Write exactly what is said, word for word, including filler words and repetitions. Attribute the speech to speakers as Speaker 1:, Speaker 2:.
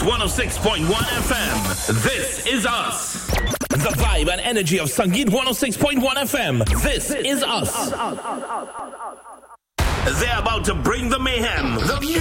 Speaker 1: one oh six point one F M. This is us. The vibe and energy of Sangeet one oh six point one F M. This is us. They're about to bring the mayhem, the music.